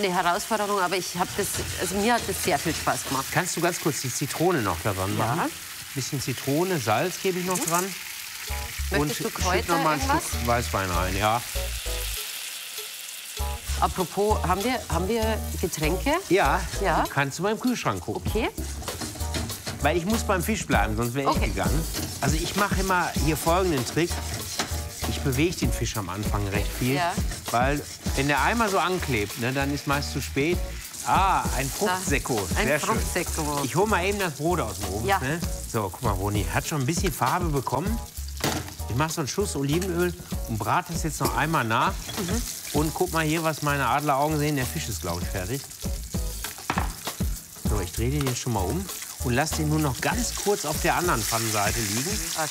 Eine Herausforderung, aber mir hat das sehr viel Spaß gemacht. Kannst du ganz kurz die Zitrone noch daran machen? Ja. Bisschen Zitrone, Salz gebe ich noch dran. Möchtest du Kräuter, noch mal ein irgendwas? Stück Weißwein rein, ja. Apropos, haben wir Getränke? Ja, Ja. kannst du mal im Kühlschrank gucken. Okay. Weil ich muss beim Fisch bleiben, sonst wäre Okay. ich gegangen. Also ich mache immer hier folgenden Trick. Ich bewege den Fisch am Anfang recht viel. Ja. Weil wenn der einmal so anklebt, ne, dann ist meist zu spät. Ah, ein Fruchtsäcko. Ein Sehr schön. Fruchtsäcko. Ich hole mal eben das Brot aus dem Ofen. Ja. Ne? So, guck mal, Roni, hat schon ein bisschen Farbe bekommen. Ich mache so einen Schuss Olivenöl und brate das jetzt noch einmal nach. Und guck mal hier, was meine Adleraugen sehen. Der Fisch ist, glaube ich, fertig. So, ich drehe den jetzt schon mal um und lasse den nur noch ganz kurz auf der anderen Pfannenseite liegen. Okay.